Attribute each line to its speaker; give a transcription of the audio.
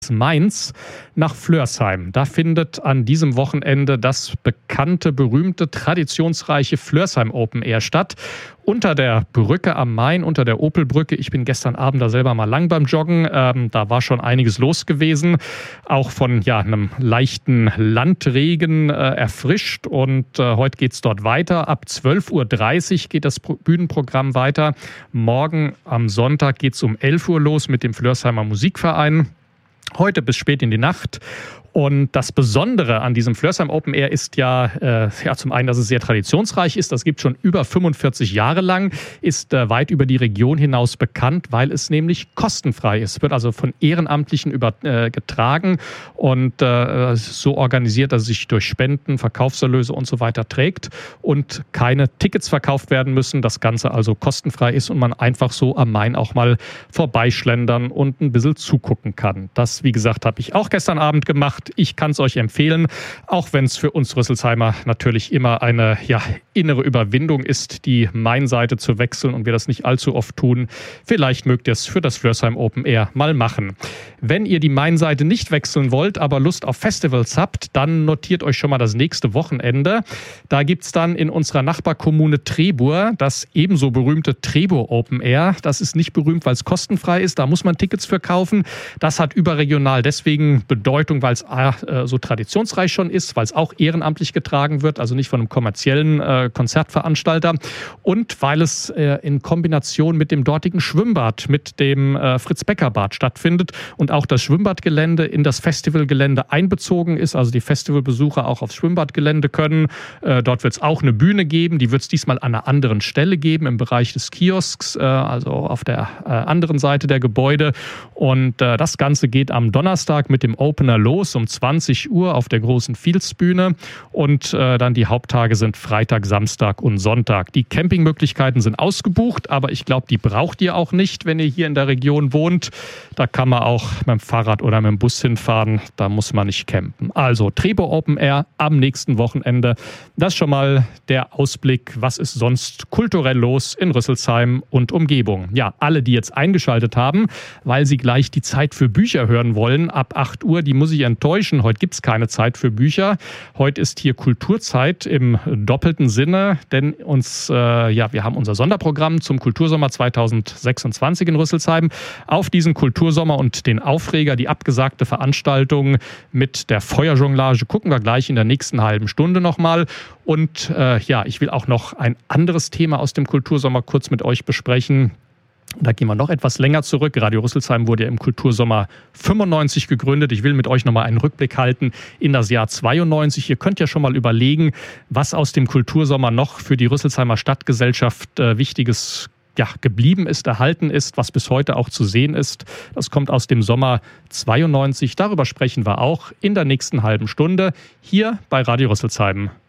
Speaker 1: Mainz nach Flörsheim. Da findet an diesem Wochenende das bekannte, berühmte, traditionsreiche Flörsheim Open Air statt. Unter der Brücke am Main, unter der Opelbrücke. Ich bin gestern Abend da selber mal lang beim Joggen. Da war schon einiges los gewesen. Auch von einem leichten Landregen erfrischt. Und heute geht es dort weiter. Ab 12.30 Uhr geht das Bühnenprogramm weiter. Morgen am Sonntag geht es um 11 Uhr los mit dem Flörsheimer Musikverein. Heute bis spät in die Nacht. Und das Besondere an diesem Flörsheim Open Air ist zum einen, dass es sehr traditionsreich ist. Das gibt schon über 45 Jahre lang, ist weit über die Region hinaus bekannt, weil es nämlich kostenfrei ist. Wird also von Ehrenamtlichen getragen und so organisiert, dass es sich durch Spenden, Verkaufserlöse und so weiter trägt und keine Tickets verkauft werden müssen. Das Ganze also kostenfrei ist und man einfach so am Main auch mal vorbeischlendern und ein bisschen zugucken kann. Das, wie gesagt, habe ich auch gestern Abend gemacht. Ich kann es euch empfehlen, auch wenn es für uns Rüsselsheimer natürlich immer eine innere Überwindung ist, die Main-Seite zu wechseln und wir das nicht allzu oft tun. Vielleicht mögt ihr es für das Flörsheim Open Air mal machen. Wenn ihr die Main-Seite nicht wechseln wollt, aber Lust auf Festivals habt, dann notiert euch schon mal das nächste Wochenende. Da gibt es dann in unserer Nachbarkommune Trebur das ebenso berühmte Trebur Open Air. Das ist nicht berühmt, weil es kostenfrei ist. Da muss man Tickets für kaufen. Das hat überregional deswegen Bedeutung, weil es so traditionsreich schon ist, weil es auch ehrenamtlich getragen wird, also nicht von einem kommerziellen Konzertveranstalter und weil es in Kombination mit dem dortigen Schwimmbad, mit dem Fritz-Becker-Bad stattfindet und auch das Schwimmbadgelände in das Festivalgelände einbezogen ist, also die Festivalbesucher auch aufs Schwimmbadgelände können. Dort wird es auch eine Bühne geben, die wird es diesmal an einer anderen Stelle geben, im Bereich des Kiosks, also auf der anderen Seite der Gebäude und das Ganze geht am Donnerstag mit dem Opener los, um 20 Uhr auf der großen Fields-Bühne und dann die Haupttage sind Freitag, Samstag und Sonntag. Die Campingmöglichkeiten sind ausgebucht, aber ich glaube, die braucht ihr auch nicht, wenn ihr hier in der Region wohnt. Da kann man auch mit dem Fahrrad oder mit dem Bus hinfahren, da muss man nicht campen. Also Trebur Open Air am nächsten Wochenende. Das ist schon mal der Ausblick, was ist sonst kulturell los in Rüsselsheim und Umgebung. Ja, alle, die jetzt eingeschaltet haben, weil sie gleich die Zeit für Bücher hören wollen, ab 8 Uhr, die muss ich enttäuschen. Heute gibt es keine Zeit für Bücher. Heute ist hier Kulturzeit im doppelten Sinne, denn wir haben unser Sonderprogramm zum Kultursommer 2026 in Rüsselsheim. Auf diesen Kultursommer und den Aufreger, die abgesagte Veranstaltung mit der Feuerjonglage, gucken wir gleich in der nächsten halben Stunde nochmal. Und ich will auch noch ein anderes Thema aus dem Kultursommer kurz mit euch besprechen. Da gehen wir noch etwas länger zurück. Radio Rüsselsheim wurde ja im Kultursommer 95 gegründet. Ich will mit euch nochmal einen Rückblick halten in das Jahr 92. Ihr könnt ja schon mal überlegen, was aus dem Kultursommer noch für die Rüsselsheimer Stadtgesellschaft Wichtiges geblieben ist, erhalten ist, was bis heute auch zu sehen ist. Das kommt aus dem Sommer 92. Darüber sprechen wir auch in der nächsten halben Stunde hier bei Radio Rüsselsheim.